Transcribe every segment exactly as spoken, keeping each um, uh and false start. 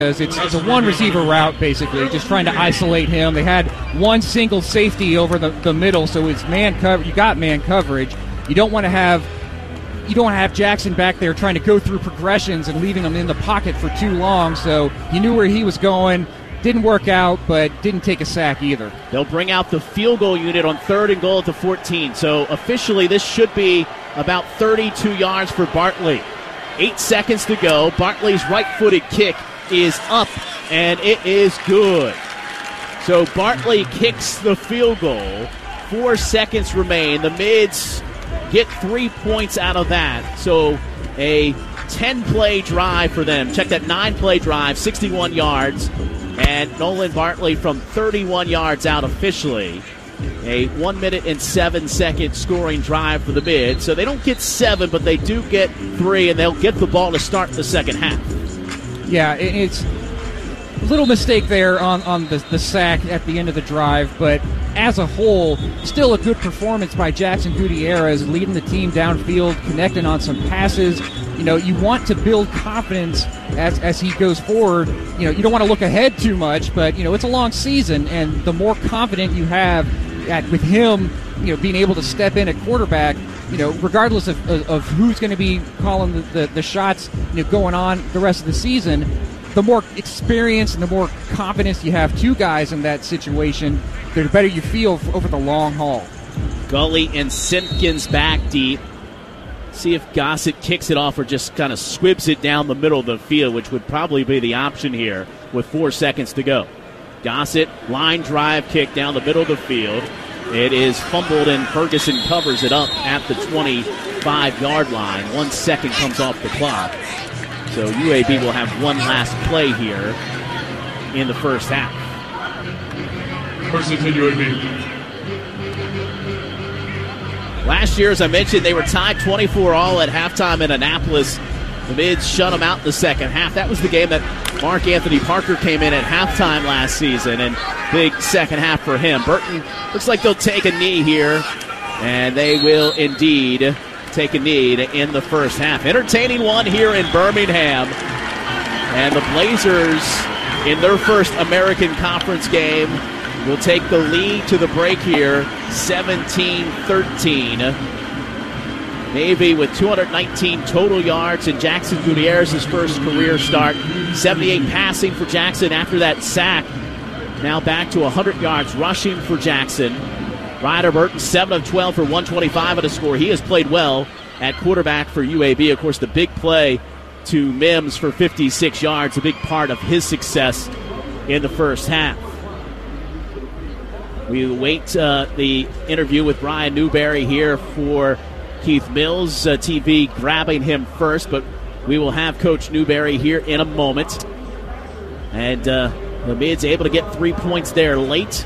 It's, it's a one receiver route, basically, just trying to isolate him. They had one single safety over the, the middle, so it's man cover. You got man coverage. You don't want to have you don't want to have Jackson back there trying to go through progressions and leaving him in the pocket for too long. So you knew where he was going. Didn't work out, but didn't take a sack either. They'll bring out the field goal unit on third and goal at the fourteen. So officially, this should be about thirty-two yards for Bartley. Eight seconds to go. Bartley's right-footed kick is up, and it is good. So Bartley kicks the field goal. Four seconds remain. The Mids get three points out of that. So a ten-play drive for them. Check that nine-play drive, sixty-one yards. And Nolan Bartley from thirty-one yards out officially. A one minute and seven second scoring drive for the Mids. So they don't get seven, but they do get three, and they'll get the ball to start the second half. Yeah, it's a little mistake there on, on the, the sack at the end of the drive, but as a whole, still a good performance by Jackson Gutierrez, leading the team downfield, connecting on some passes. You know, you want to build confidence as as he goes forward. You know, you don't want to look ahead too much, but, you know, it's a long season, and the more confident you have at, with him, you know, being able to step in at quarterback, you know, regardless of, of, of who's going to be calling the, the, the shots, you know, going on the rest of the season, the more experience and the more confidence you have two guys in that situation, the better you feel over the long haul. Gully and Simpkins back deep. See if Gossett kicks it off or just kind of squibs it down the middle of the field, which would probably be the option here with four seconds to go. Gossett, line drive kick down the middle of the field. It is fumbled, and Ferguson covers it up at the twenty-five-yard line. One second comes off the clock. So U A B will have one last play here in the first half. First and ten U A B. Last year, as I mentioned, they were tied twenty-four all at halftime in Annapolis. The Mids shut them out in the second half. That was the game that Mark Anthony Parker came in at halftime last season, and big second half for him. Burton looks like they'll take a knee here, and they will indeed take a knee in the first half. Entertaining one here in Birmingham, and the Blazers in their first American Conference game will take the lead to the break here, seventeen thirteen. Navy with two hundred nineteen total yards in Jackson Gutierrez's first career start. seventy-eight passing for Jackson after that sack. Now back to one hundred yards rushing for Jackson. Ryder Burton, seven of twelve for one twenty-five at a score. He has played well at quarterback for U A B. Of course, the big play to Mims for fifty-six yards, a big part of his success in the first half. We wait uh, the interview with Brian Newberry here for Keith Mills. Uh, T V grabbing him first, but we will have Coach Newberry here in a moment. And uh, the Mids able to get three points there late.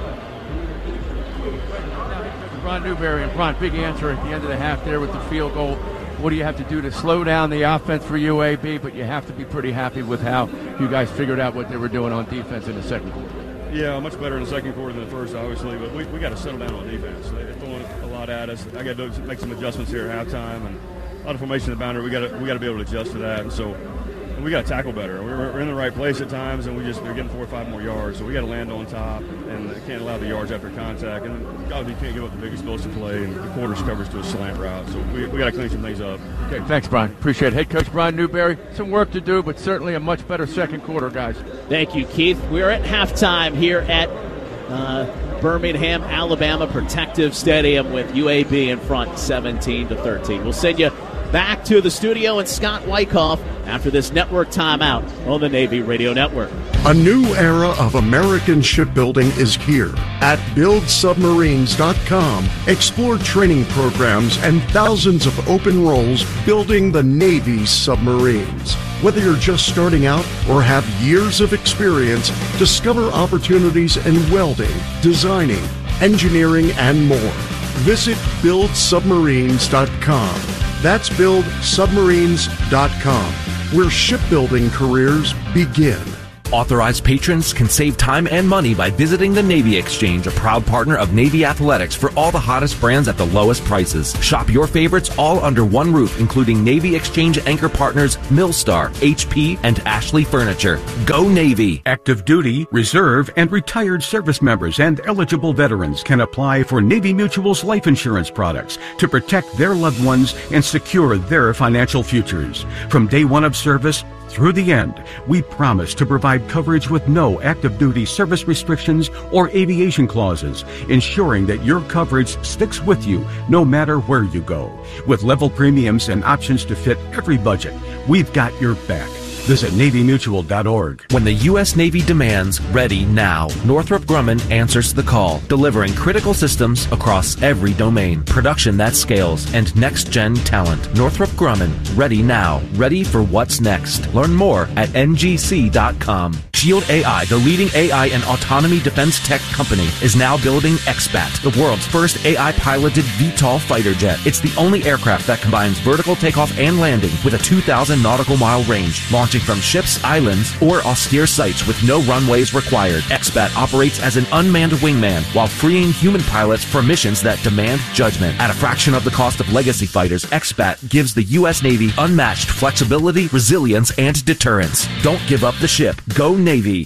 Ron Newberry, and Ron, big answer at the end of the half there with the field goal. What do you have to do to slow down the offense for U A B? But you have to be pretty happy with how you guys figured out what they were doing on defense in the second quarter. Yeah, much better in the second quarter than the first, obviously. But we, we got to settle down on defense. They're throwing a lot at us. I got to make some adjustments here at halftime, and a lot of formation in the boundary. We got to we got to be able to adjust to that. And so we got to tackle better. We're, we're in the right place at times, and we just they're getting four or five more yards. So we got to land on top, and can't allow the yards after contact. And obviously, you can't give up the big explosive play, and the quarters covers to a slant route. So we, we got to clean some things up. Okay, thanks, Brian. Appreciate it. Head coach Brian Newberry. Some work to do, but certainly a much better second quarter, guys. Thank you, Keith. We're at halftime here at uh, Birmingham, Alabama Protective Stadium with U A B in front, seventeen to thirteen. We'll send you back to the studio and Scott Wyckoff after this network timeout on the Navy Radio Network. A new era of American shipbuilding is here. At build submarines dot com, explore training programs and thousands of open roles building the Navy's submarines. Whether you're just starting out or have years of experience, discover opportunities in welding, designing, engineering, and more. Visit build submarines dot com. That's build submarines dot com, where shipbuilding careers begin. Authorized patrons can save time and money by visiting the Navy Exchange, a proud partner of Navy Athletics, for all the hottest brands at the lowest prices. Shop your favorites all under one roof, including Navy Exchange anchor partners Millstar, H P, and Ashley Furniture. Go Navy! Active duty, reserve, and retired service members and eligible veterans can apply for Navy Mutual's life insurance products to protect their loved ones and secure their financial futures. From day one of service through the end, we promise to provide coverage with no active duty service restrictions or aviation clauses, ensuring that your coverage sticks with you no matter where you go. With level premiums and options to fit every budget, we've got your back. Visit Navy Mutual dot org. When the U S Navy demands ready now, Northrop Grumman answers the call, delivering critical systems across every domain, production that scales, and next-gen talent. Northrop Grumman, ready now, ready for what's next. Learn more at N G C dot com. Shield A I, the leading A I and autonomy defense tech company, is now building X BAT, the world's first A I-piloted V TOL fighter jet. It's the only aircraft that combines vertical takeoff and landing with a two thousand nautical mile range, launching from ships, islands, or austere sites with no runways required. X BAT operates as an unmanned wingman while freeing human pilots for missions that demand judgment. At a fraction of the cost of legacy fighters, X BAT gives the U S Navy unmatched flexibility, resilience, and deterrence. Don't give up the ship. Go Navy.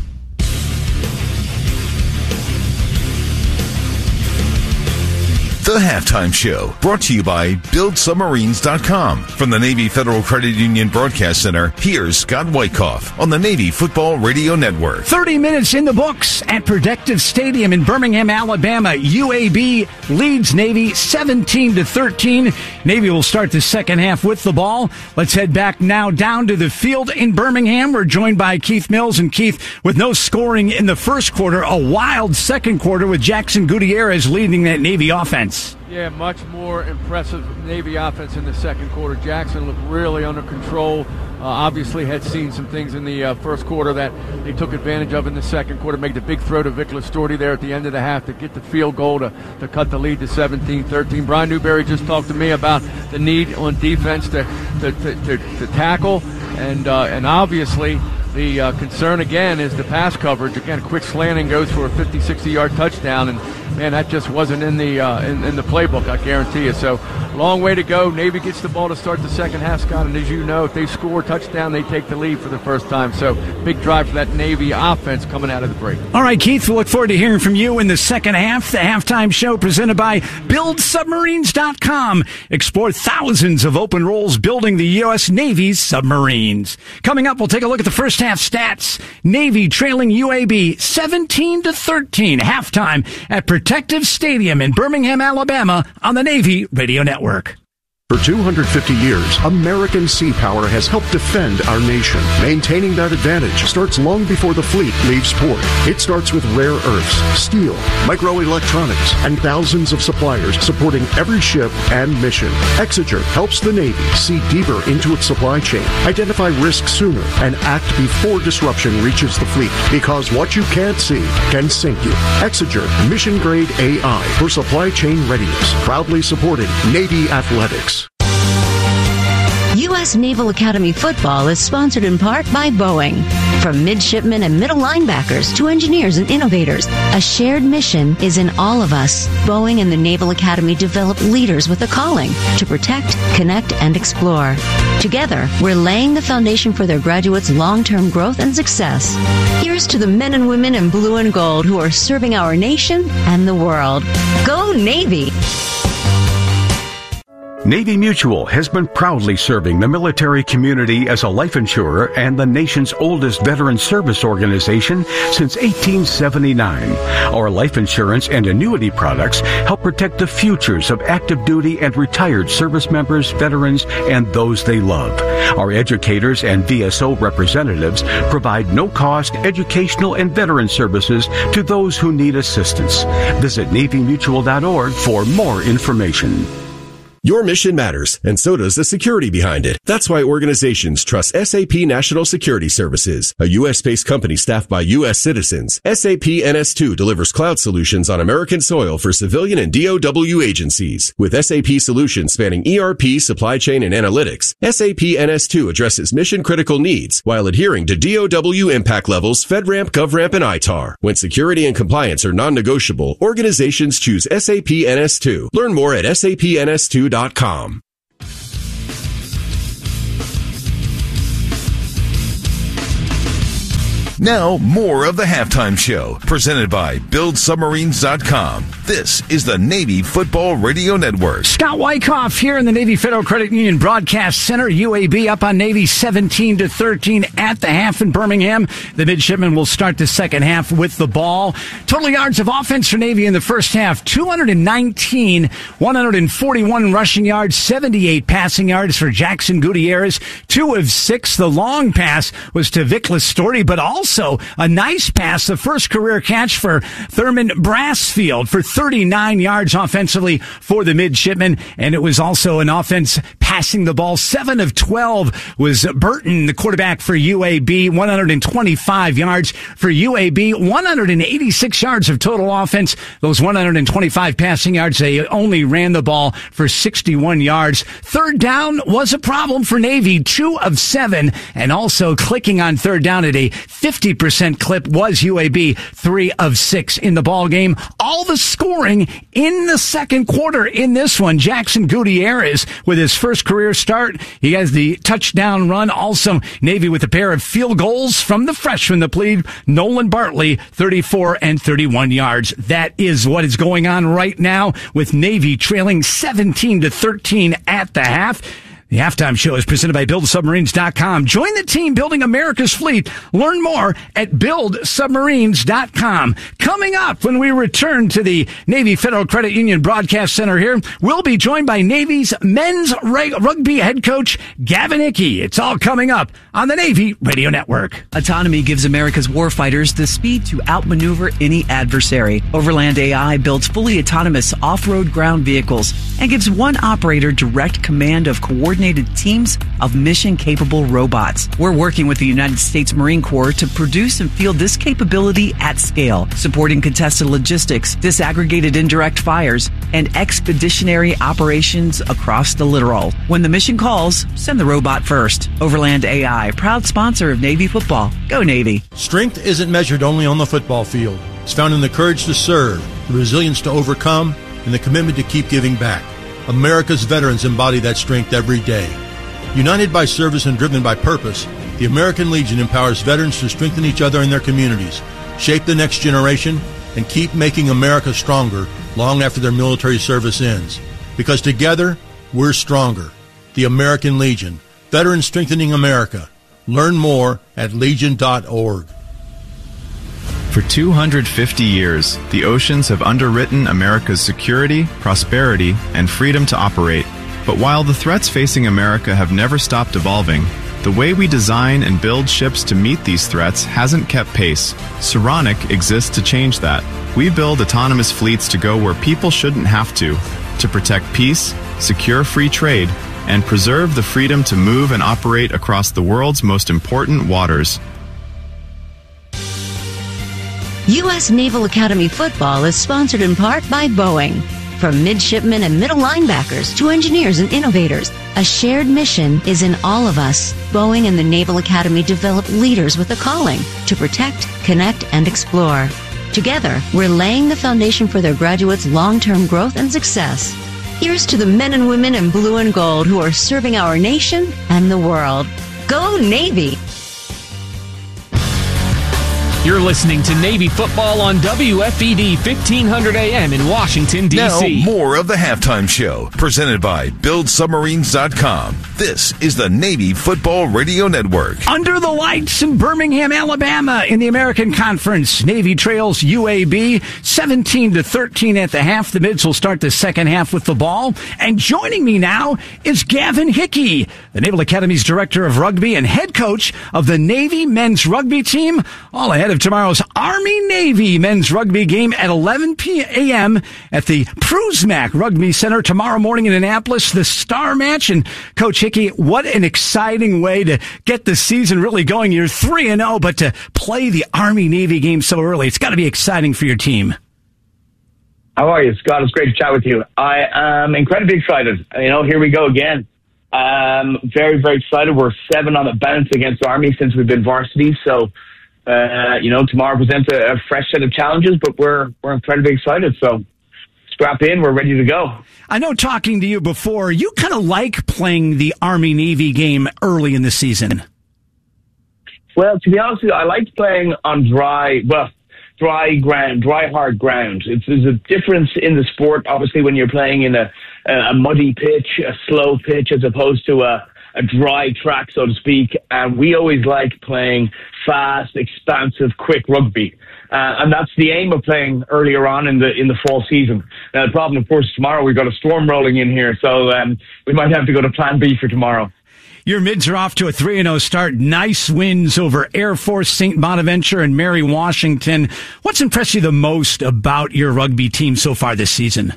The Halftime Show, brought to you by Build Submarines dot com. From the Navy Federal Credit Union Broadcast Center, here's Scott Wyckoff on the Navy Football Radio Network. thirty minutes in the books at Protective Stadium in Birmingham, Alabama. U A B leads Navy seventeen to thirteen. Navy will start the second half with the ball. Let's head back now down to the field in Birmingham. We're joined by Keith Mills. And Keith, with no scoring in the first quarter, a wild second quarter with Jackson Gutierrez leading that Navy offense. Yeah, much more impressive Navy offense in the second quarter. Jackson looked really under control. Uh, obviously had seen some things in the uh, first quarter that they took advantage of in the second quarter. Made the big throw to Vic Listorti there at the end of the half to get the field goal to, to cut the lead to seventeen thirteen. Brian Newberry just talked to me about the need on defense to to, to, to, to tackle, and uh, and obviously the uh, concern again is the pass coverage. Again, a quick slanting goes for a fifty, sixty-yard touchdown, and man, that just wasn't in the uh, in, in the playbook, I guarantee you. So, long way to go. Navy gets the ball to start the second half, Scott, and as you know, if they score a touchdown, they take the lead for the first time. So, big drive for that Navy offense coming out of the break. All right, Keith, we look forward to hearing from you in the second half. The Halftime Show presented by Build Submarines dot com. Explore thousands of open roles building the U S Navy's submarines. Coming up, we'll take a look at the first half stats. Navy trailing U A B seventeen to thirteen. Halftime at Protective Stadium in Birmingham, Alabama on the Navy Radio Network. For two hundred fifty years, American Sea Power has helped defend our nation. Maintaining that advantage starts long before the fleet leaves port. It starts with rare earths, steel, microelectronics, and thousands of suppliers supporting every ship and mission. Exeger helps the Navy see deeper into its supply chain, identify risks sooner, and act before disruption reaches the fleet. Because what you can't see can sink you. Exeger, mission-grade A I for supply chain readiness. Proudly supporting Navy Athletics. U S Naval Academy football is sponsored in part by Boeing. From midshipmen and middle linebackers to engineers and innovators, a shared mission is in all of us. Boeing and the Naval Academy develop leaders with a calling to protect, connect, and explore. Together, we're laying the foundation for their graduates' long-term growth and success. Here's to the men and women in blue and gold who are serving our nation and the world. Go Navy! Navy Mutual has been proudly serving the military community as a life insurer and the nation's oldest veteran service organization since eighteen seventy-nine. Our life insurance and annuity products help protect the futures of active duty and retired service members, veterans, and those they love. Our educators and V S O representatives provide no-cost educational and veteran services to those who need assistance. Visit Navy Mutual dot org for more information. Your mission matters, and so does the security behind it. That's why organizations trust S A P National Security Services, a U S-based company staffed by U S citizens. S A P N S two delivers cloud solutions on American soil for civilian and D O W agencies. With S A P solutions spanning E R P, supply chain, and analytics, S A P N S two addresses mission-critical needs while adhering to D O W impact levels, FedRAMP, GovRAMP, and I T A R. When security and compliance are non-negotiable, organizations choose S A P N S two. Learn more at S A P N S two dot com. Now, more of the Halftime Show, presented by Build Submarines dot com. This is the Navy Football Radio Network. Scott Wyckoff here in the Navy Federal Credit Union Broadcast Center. U A B up on Navy seventeen to thirteen at the half in Birmingham. The midshipmen will start the second half with the ball. Total yards of offense for Navy in the first half, two hundred nineteen, one hundred forty-one rushing yards, seventy-eight passing yards for Jackson Gutierrez, two of six. The long pass was to Vic Listorti, but also Also, a nice pass, the first career catch for Thurman Brassfield for thirty-nine yards offensively for the midshipmen. And it was also an offense passing the ball. seven of twelve was Burton, the quarterback for U A B, one hundred twenty-five yards for U A B, one hundred eighty-six yards of total offense. Those one hundred twenty-five passing yards, they only ran the ball for sixty-one yards. Third down was a problem for Navy, two of seven, and also clicking on third down at a fifty percent clip was U A B, three of six in the ball game. All the scoring in the second quarter in this one. Jackson Gutierrez with his first career start. He has the touchdown run. Also, Navy with a pair of field goals from the freshman, the plebe, Nolan Bartley, thirty-four and thirty-one yards. That is what is going on right now with Navy trailing seventeen to thirteen at the half. The Halftime Show is presented by Build Submarines dot com. Join the team building America's fleet. Learn more at Build Submarines dot com. Coming up when we return to the Navy Federal Credit Union Broadcast Center here, we'll be joined by Navy's men's rugby head coach, Gavin Hickey. It's all coming up on the Navy Radio Network. Autonomy gives America's warfighters the speed to outmaneuver any adversary. Overland A I builds fully autonomous off-road ground vehicles and gives one operator direct command of coordinated teams of mission-capable robots. We're working with the United States Marine Corps to produce and field this capability at scale, supporting contested logistics, disaggregated indirect fires, and expeditionary operations across the littoral. When the mission calls, send the robot first. Overland A I, proud sponsor of Navy football. Go Navy. Strength isn't measured only on the football field. It's found in the courage to serve, the resilience to overcome, and the commitment to keep giving back. America's veterans embody that strength every day. United by service and driven by purpose, the American Legion empowers veterans to strengthen each other and their communities, shape the next generation, and keep making America stronger long after their military service ends. Because together, we're stronger. The American Legion. Veterans strengthening America. Learn more at legion dot org. For two hundred fifty years, the oceans have underwritten America's security, prosperity, and freedom to operate. But while the threats facing America have never stopped evolving, the way we design and build ships to meet these threats hasn't kept pace. Saronic exists to change that. We build autonomous fleets to go where people shouldn't have to, to protect peace, secure free trade, and preserve the freedom to move and operate across the world's most important waters. U S Naval Academy football is sponsored in part by Boeing. From midshipmen and middle linebackers to engineers and innovators, a shared mission is in all of us. Boeing and the Naval Academy develop leaders with a calling to protect, connect, and explore. Together, we're laying the foundation for their graduates' long-term growth and success. Here's to the men and women in blue and gold who are serving our nation and the world. Go Navy! You're listening to Navy football on W F E D fifteen hundred A M in Washington, D C Now, more of the Halftime Show, presented by Build Submarines dot com. This is the Navy Football Radio Network. Under the lights in Birmingham, Alabama, in the American Conference, Navy trails U A B seventeen to thirteen at the half. The Mids will start the second half with the ball. And joining me now is Gavin Hickey, the Naval Academy's Director of Rugby and head coach of the Navy men's rugby team, all ahead of of tomorrow's Army-Navy men's rugby game at eleven a.m. at the Prusmack Rugby Center tomorrow morning in Annapolis, the star match. And Coach Hickey, what an exciting way to get the season really going. You're three and oh, but to play the Army-Navy game so early, it's got to be exciting for your team. How are you, Scott? It's great to chat with you. I am incredibly excited. You know, here we go again. Um, very, very excited. We're seven on the bounce against Army since we've been varsity. So, uh, you know, tomorrow presents a, a fresh set of challenges, but we're we're incredibly excited. So, strap in. We're ready to go. I know, talking to you before, you kind of like playing the Army-Navy game early in the season. Well, to be honest with you, I like playing on dry, well, dry ground, dry, hard ground. It's, there's a difference in the sport, obviously, when you're playing in a, a muddy pitch, a slow pitch, as opposed to a, a dry track, so to speak. And we always like playing fast, expansive, quick rugby. Uh, and that's the aim of playing earlier on in the in the fall season. Now, the problem, of course, tomorrow we've got a storm rolling in here, so um, we might have to go to plan B for tomorrow. Your mids are off to a three and oh start. Nice wins over Air Force, Saint Bonaventure, and Mary Washington. What's impressed you the most about your rugby team so far this season?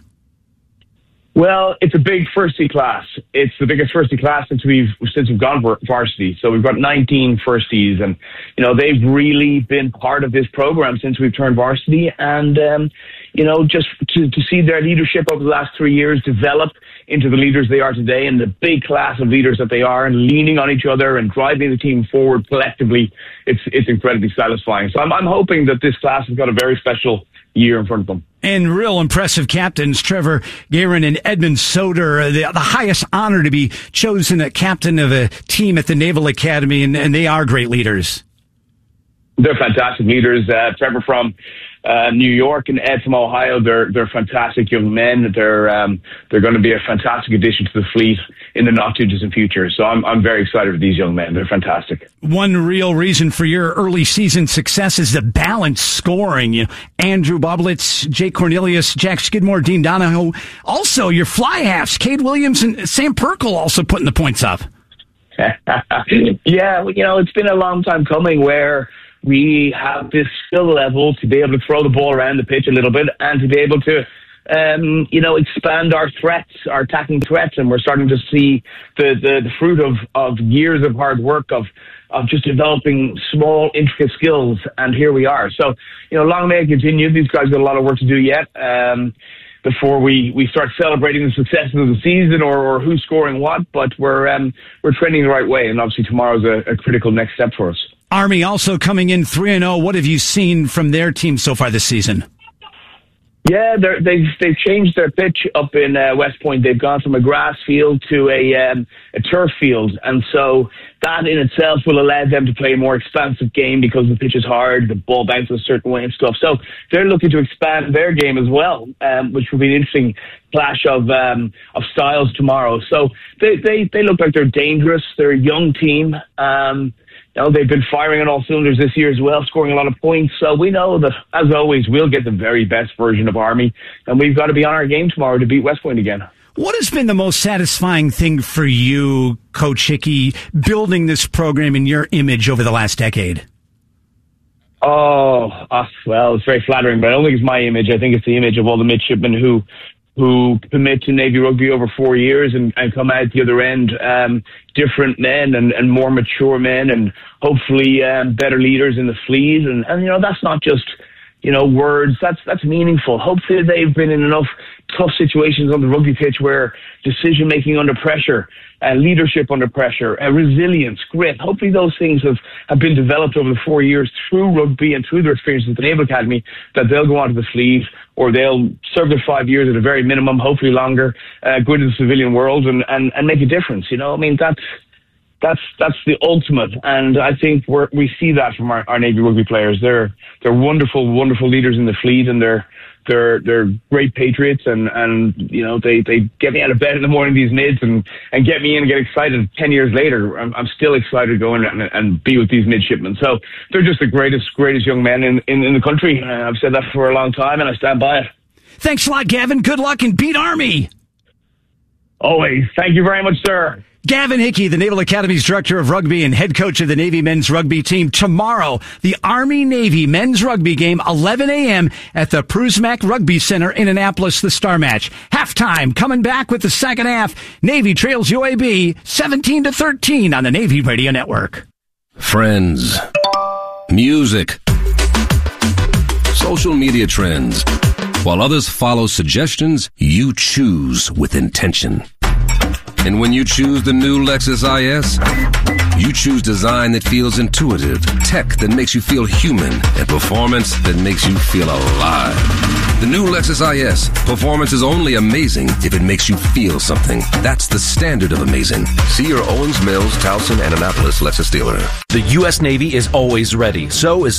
Well, it's a big firstie class. It's the biggest firstie class since we've since we've gone varsity. So we've got nineteen firsties, and you know they've really been part of this program since we've turned varsity. And um, you know, just to, to see their leadership over the last three years develop into the leaders they are today, and the big class of leaders that they are, and leaning on each other and driving the team forward collectively, it's it's incredibly satisfying. So I'm I'm hoping that this class has got a very special year in front of them. And real impressive captains, Trevor Guerin and Edmund Soder, the, the highest honor to be chosen a captain of a team at the Naval Academy, and, and they are great leaders. They're fantastic leaders. Uh, Trevor from uh, New York and Ed from Ohio, they're they're fantastic young men. They're um, they're going to be a fantastic addition to the fleet in the not too distant future. So I'm I'm very excited for these young men. They're fantastic. One real reason for your early season success is the balanced scoring. You know, Andrew Boblitz, Jake Cornelius, Jack Skidmore, Dean Donahoe. Also, your fly halves, Cade Williams and Sam Perkle, also putting the points up. Yeah, you know, it's been a long time coming where we have this skill level to be able to throw the ball around the pitch a little bit and to be able to, um, you know, expand our threats, our attacking threats. And we're starting to see the, the, the fruit of, of years of hard work, of, of just developing small, intricate skills. And here we are. So, you know, long may it continue. These guys got a lot of work to do yet. Um, before we, we start celebrating the successes of the season or, or who's scoring what, but we're, um, we're trending the right way. And obviously tomorrow's a, a critical next step for us. Army also coming in three and oh. What have you seen from their team so far this season? Yeah, they've they've changed their pitch up in uh, West Point. They've gone from a grass field to a um, a turf field, and so that in itself will allow them to play a more expansive game because the pitch is hard, the ball bounces a certain way and stuff. So they're looking to expand their game as well, um, which will be an interesting clash of um, of styles tomorrow. So they, they they look like they're dangerous. They're a young team. Um, You know, they've been firing on all cylinders this year as well, scoring a lot of points. So we know that, as always, we'll get the very best version of Army, and we've got to be on our game tomorrow to beat West Point again. What has been the most satisfying thing for you, Coach Hickey, building this program in your image over the last decade? Oh, uh, well, it's very flattering, but I don't think it's my image. I think it's the image of all the midshipmen who who commit to Navy rugby over four years and, and come out the other end um, different men and, and more mature men and hopefully um, better leaders in the fleet. And, and, you know, that's not just, you know, words. That's that's meaningful. Hopefully they've been in enough tough situations on the rugby pitch where decision-making under pressure, uh, leadership under pressure, uh, resilience, grit, hopefully those things have, have been developed over the four years through rugby and through their experience at the Naval Academy, that they'll go on to the fleet or they'll serve their five years at a very minimum, hopefully longer, uh, go into the civilian world and, and, and make a difference. You know, I mean, that's That's that's the ultimate, and I think we're, we see that from our, our Navy rugby players. They're they're wonderful, wonderful leaders in the fleet, and they're they're they're great patriots, and, and you know they, they get me out of bed in the morning, these mids, and, and get me in and get excited. Ten years later, I'm, I'm still excited to go in and, and be with these midshipmen. So they're just the greatest greatest young men in in, in the country. Uh, I've said that for a long time, and I stand by it. Thanks a lot, Gavin. Good luck and beat Army. Always. Thank you very much, sir. Gavin Hickey, the Naval Academy's director of rugby and head coach of the Navy men's rugby team. Tomorrow, the Army-Navy men's rugby game, eleven a.m. at the Prusmack Rugby Center in Annapolis, the Star Match. Halftime, coming back with the second half. Navy trails U A B seventeen to thirteen on the Navy Radio Network. Friends, music, social media trends. While others follow suggestions, you choose with intention. And when you choose the new Lexus I S, you choose design that feels intuitive, tech that makes you feel human, and performance that makes you feel alive. The new Lexus I S. Performance is only amazing if it makes you feel something. That's the standard of amazing. See your Owens Mills, Towson, and Annapolis Lexus dealer. The U S Navy is always ready. So is